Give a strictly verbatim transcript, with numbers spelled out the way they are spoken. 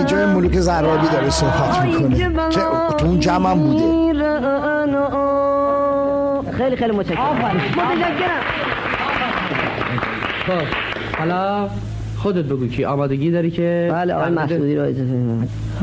جای ملوک زرابی داره صحبت میکنه که تو اون جمع هم بوده. خیلی خیلی متشکرم. متشکرم. خب حالا خودت بگو کی آمادگی داری که بله آقای مسعودی رو اجازه